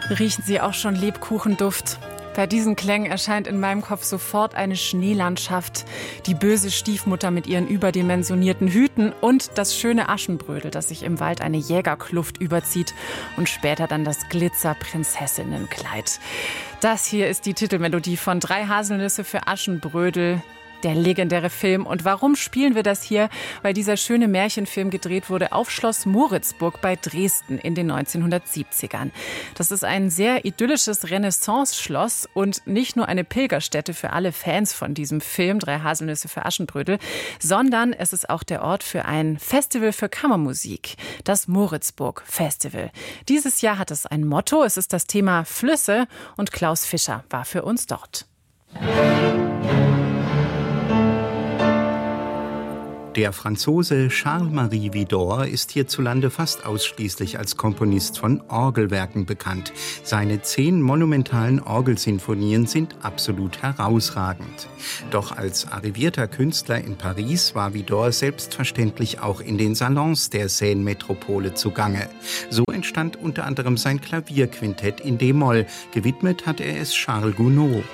Riechen Sie auch schon Lebkuchenduft? Bei diesen Klängen erscheint in meinem Kopf sofort eine Schneelandschaft, die böse Stiefmutter mit ihren überdimensionierten Hüten und das schöne Aschenbrödel, das sich im Wald eine Jägerkluft überzieht und später dann das Glitzer-Prinzessinnenkleid. Das hier ist die Titelmelodie von 3 Haselnüsse für Aschenbrödel, der legendäre Film. Und warum spielen wir das hier? Weil dieser schöne Märchenfilm gedreht wurde auf Schloss Moritzburg bei Dresden in den 1970ern. Das ist ein sehr idyllisches Renaissance-Schloss und nicht nur eine Pilgerstätte für alle Fans von diesem Film, 3 Haselnüsse für Aschenbrödel, sondern es ist auch der Ort für ein Festival für Kammermusik, das Moritzburg Festival. Dieses Jahr hat es ein Motto, es ist das Thema Flüsse und Klaus Fischer war für uns dort. Der Franzose Charles-Marie Widor ist hierzulande fast ausschließlich als Komponist von Orgelwerken bekannt. Seine 10 monumentalen Orgelsinfonien sind absolut herausragend. Doch als arrivierter Künstler in Paris war Widor selbstverständlich auch in den Salons der Seine-Metropole zugange. So entstand unter anderem sein Klavierquintett in D-Moll. Gewidmet hat er es Charles Gounod.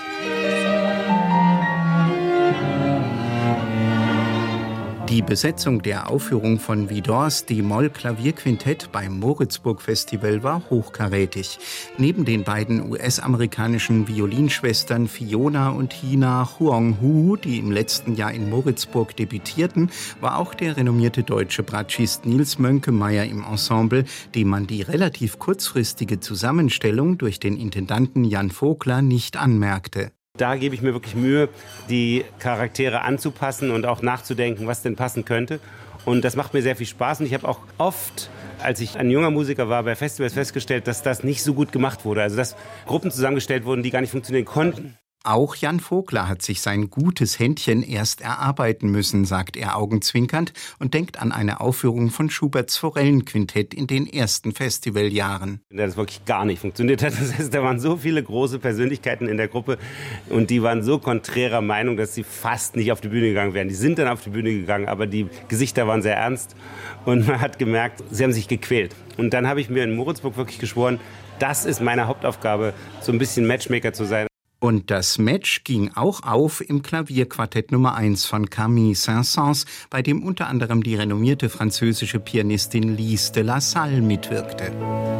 Die Besetzung der Aufführung von Widors D-Moll-Klavierquintett beim Moritzburg-Festival war hochkarätig. Neben den beiden US-amerikanischen Violinschwestern Fiona und Hina Huong-Hu, die im letzten Jahr in Moritzburg debütierten, war auch der renommierte deutsche Bratschist Nils Mönkemeyer im Ensemble, dem man die relativ kurzfristige Zusammenstellung durch den Intendanten Jan Vogler nicht anmerkte. Da gebe ich mir wirklich Mühe, die Charaktere anzupassen und auch nachzudenken, was denn passen könnte. Und das macht mir sehr viel Spaß. Und ich habe auch oft, als ich ein junger Musiker war, bei Festivals festgestellt, dass das nicht so gut gemacht wurde. Also dass Gruppen zusammengestellt wurden, die gar nicht funktionieren konnten. Auch Jan Vogler hat sich sein gutes Händchen erst erarbeiten müssen, sagt er augenzwinkernd und denkt an eine Aufführung von Schuberts Forellenquintett in den ersten Festivaljahren. Das wirklich gar nicht funktioniert hat. Das heißt, da waren so viele große Persönlichkeiten in der Gruppe und die waren so konträrer Meinung, dass sie fast nicht auf die Bühne gegangen wären. Die sind dann auf die Bühne gegangen, aber die Gesichter waren sehr ernst und man hat gemerkt, sie haben sich gequält. Und dann habe ich mir in Moritzburg wirklich geschworen, das ist meine Hauptaufgabe, so ein bisschen Matchmaker zu sein. Und das Match ging auch auf im Klavierquartett Nummer 1 von Camille Saint-Saëns, bei dem unter anderem die renommierte französische Pianistin Lise de la Salle mitwirkte.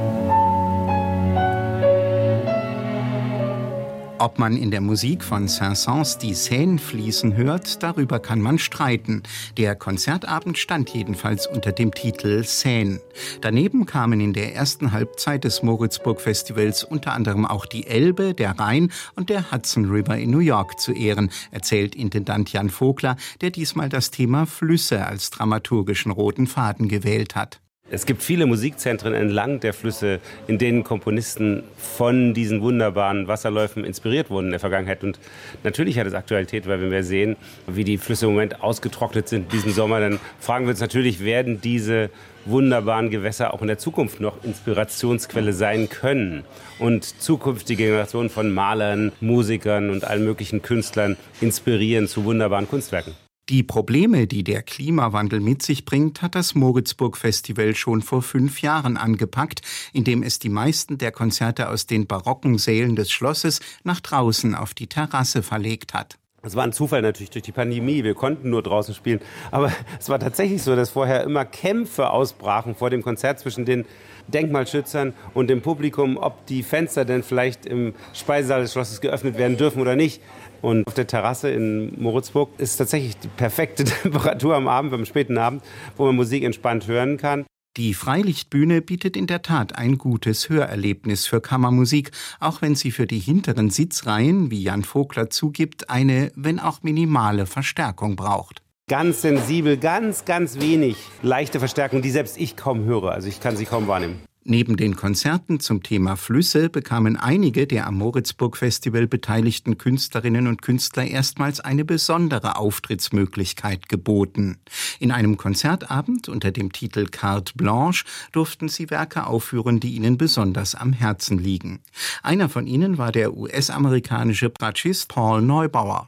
Ob man in der Musik von Saint-Saëns die Seine fließen hört, darüber kann man streiten. Der Konzertabend stand jedenfalls unter dem Titel Seine. Daneben kamen in der ersten Halbzeit des Moritzburg-Festivals unter anderem auch die Elbe, der Rhein und der Hudson River in New York zu Ehren, erzählt Intendant Jan Vogler, der diesmal das Thema Flüsse als dramaturgischen roten Faden gewählt hat. Es gibt viele Musikzentren entlang der Flüsse, in denen Komponisten von diesen wunderbaren Wasserläufen inspiriert wurden in der Vergangenheit. Und natürlich hat es Aktualität, weil wenn wir sehen, wie die Flüsse im Moment ausgetrocknet sind diesen Sommer, dann fragen wir uns natürlich, werden diese wunderbaren Gewässer auch in der Zukunft noch Inspirationsquelle sein können und zukünftige Generationen von Malern, Musikern und allen möglichen Künstlern inspirieren zu wunderbaren Kunstwerken. Die Probleme, die der Klimawandel mit sich bringt, hat das Moritzburg-Festival schon vor 5 Jahren angepackt, indem es die meisten der Konzerte aus den barocken Sälen des Schlosses nach draußen auf die Terrasse verlegt hat. Es war ein Zufall natürlich durch die Pandemie, wir konnten nur draußen spielen, aber es war tatsächlich so, dass vorher immer Kämpfe ausbrachen vor dem Konzert zwischen den Denkmalschützern und dem Publikum, ob die Fenster denn vielleicht im Speisesaal des Schlosses geöffnet werden dürfen oder nicht. Und auf der Terrasse in Moritzburg ist tatsächlich die perfekte Temperatur am Abend, am späten Abend, wo man Musik entspannt hören kann. Die Freilichtbühne bietet in der Tat ein gutes Hörerlebnis für Kammermusik, auch wenn sie für die hinteren Sitzreihen, wie Jan Vogler zugibt, eine, wenn auch minimale Verstärkung braucht. Ganz sensibel, ganz wenig leichte Verstärkung, die selbst ich kaum höre. Also ich kann sie kaum wahrnehmen. Neben den Konzerten zum Thema Flüsse bekamen einige der am Moritzburg-Festival beteiligten Künstlerinnen und Künstler erstmals eine besondere Auftrittsmöglichkeit geboten. In einem Konzertabend unter dem Titel Carte Blanche durften sie Werke aufführen, die ihnen besonders am Herzen liegen. Einer von ihnen war der US-amerikanische Bratschist Paul Neubauer.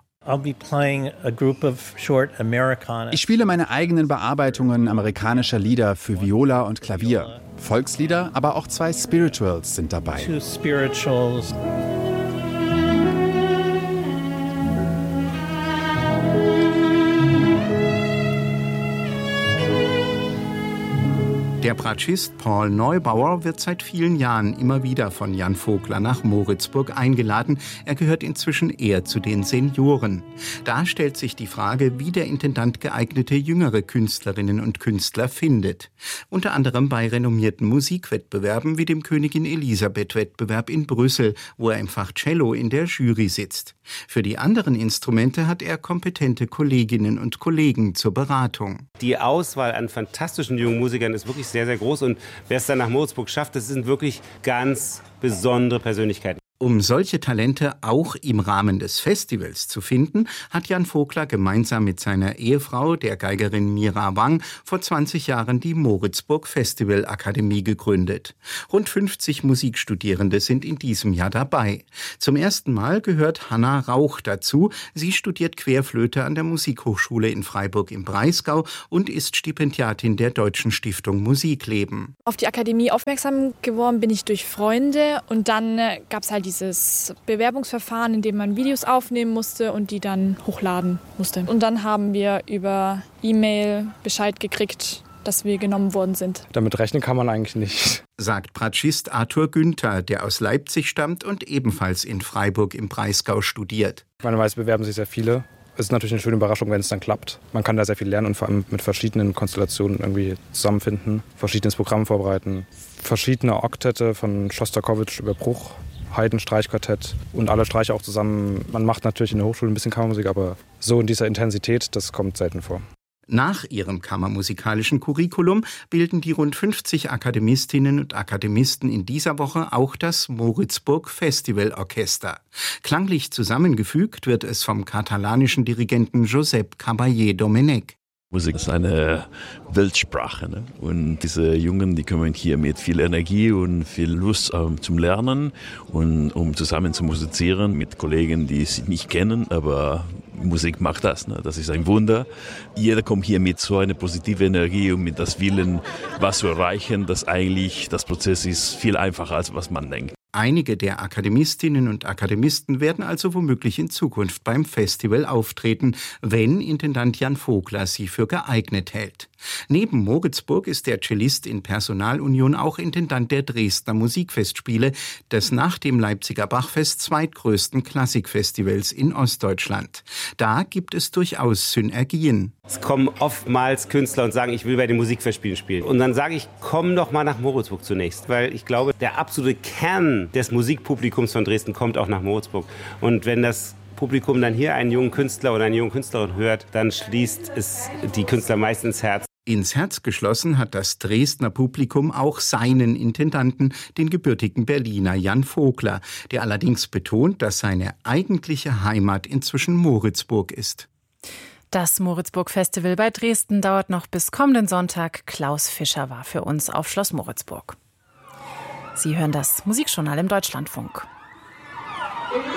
Ich spiele meine eigenen Bearbeitungen amerikanischer Lieder für Viola und Klavier. Volkslieder, aber auch 2 Spirituals sind dabei. 2 Spirituals. Der Bratschist Paul Neubauer wird seit vielen Jahren immer wieder von Jan Vogler nach Moritzburg eingeladen. Er gehört inzwischen eher zu den Senioren. Da stellt sich die Frage, wie der Intendant geeignete jüngere Künstlerinnen und Künstler findet. Unter anderem bei renommierten Musikwettbewerben wie dem Königin-Elisabeth-Wettbewerb in Brüssel, wo er im Fach Cello in der Jury sitzt. Für die anderen Instrumente hat er kompetente Kolleginnen und Kollegen zur Beratung. Die Auswahl an fantastischen jungen Musikern ist wirklich sehr, sehr groß. Und wer es dann nach Moritzburg schafft, das sind wirklich ganz besondere Persönlichkeiten. Um solche Talente auch im Rahmen des Festivals zu finden, hat Jan Vogler gemeinsam mit seiner Ehefrau, der Geigerin Mira Wang, vor 20 Jahren die Moritzburg Festival Akademie gegründet. Rund 50 Musikstudierende sind in diesem Jahr dabei. Zum ersten Mal gehört Hanna Rauch dazu. Sie studiert Querflöte an der Musikhochschule in Freiburg im Breisgau und ist Stipendiatin der Deutschen Stiftung Musikleben. Auf die Akademie aufmerksam geworden bin ich durch Freunde und dann gab es halt dieses Bewerbungsverfahren, in dem man Videos aufnehmen musste und die dann hochladen musste. Und dann haben wir über E-Mail Bescheid gekriegt, dass wir genommen worden sind. Damit rechnen kann man eigentlich nicht, sagt Bratschist Arthur Günther, der aus Leipzig stammt und ebenfalls in Freiburg im Breisgau studiert. Man weiß, bewerben sich sehr viele. Es ist natürlich eine schöne Überraschung, wenn es dann klappt. Man kann da sehr viel lernen und vor allem mit verschiedenen Konstellationen irgendwie zusammenfinden, verschiedenes Programm vorbereiten, verschiedene Oktette von Schostakowitsch über Bruch, Haydn, Streichquartett und alle Streicher auch zusammen. Man macht natürlich in der Hochschule ein bisschen Kammermusik, aber so in dieser Intensität, das kommt selten vor. Nach ihrem kammermusikalischen Curriculum bilden die rund 50 Akademistinnen und Akademisten in dieser Woche auch das Moritzburg Festivalorchester. Klanglich zusammengefügt wird es vom katalanischen Dirigenten Josep Caballé Domenech. Musik ist eine Weltsprache, ne? Und diese Jungen, die kommen hier mit viel Energie und viel Lust zum Lernen und um zusammen zu musizieren mit Kollegen, die sie nicht kennen, aber Musik macht das, ne? Das ist ein Wunder. Jeder kommt hier mit so einer positiven Energie und mit das Willen, was zu erreichen, dass eigentlich das Prozess ist viel einfacher, als was man denkt. Einige der Akademistinnen und Akademisten werden also womöglich in Zukunft beim Festival auftreten, wenn Intendant Jan Vogler sie für geeignet hält. Neben Moritzburg ist der Cellist in Personalunion auch Intendant der Dresdner Musikfestspiele, des nach dem Leipziger Bachfest zweitgrößten Klassikfestivals in Ostdeutschland. Da gibt es durchaus Synergien. Es kommen oftmals Künstler und sagen, ich will bei den Musikfestspielen spielen. Und dann sage ich, komm doch mal nach Moritzburg zunächst, weil ich glaube, der absolute Kern des Musikpublikums von Dresden kommt auch nach Moritzburg. Und wenn das Publikum dann hier einen jungen Künstler oder eine junge Künstlerin hört, dann schließt es die Künstler meist ins Herz. Ins Herz geschlossen hat das Dresdner Publikum auch seinen Intendanten, den gebürtigen Berliner Jan Vogler, der allerdings betont, dass seine eigentliche Heimat inzwischen Moritzburg ist. Das Moritzburg-Festival bei Dresden dauert noch bis kommenden Sonntag. Klaus Fischer war für uns auf Schloss Moritzburg. Sie hören das Musikjournal im Deutschlandfunk.